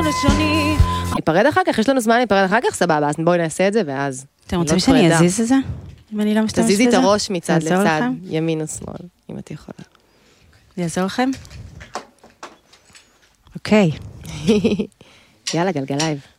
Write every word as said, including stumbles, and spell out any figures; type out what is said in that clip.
לשוני. ניפרד אחר כך? יש לנו זמן להיפרד אחר כך? סבבה, אז בואי נעשה את זה ואז... אתם רוצים שאני אזיז את זה? אם אני לא משתמשת בזה? תזיזי את הראש מצד יעזור לצד, לכם? ימין או שמאל, אם את יכולה. יעזור לכם? אוקיי. יאללה, גלגלייב.